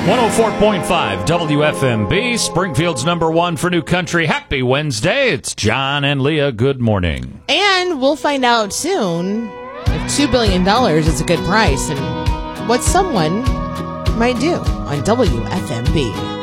104.5 WFMB, Springfield's number one for new country. Happy Wednesday. It's John and Leah. Good morning. And we'll find out soon if $2 billion is a good price and what someone might do on WFMB.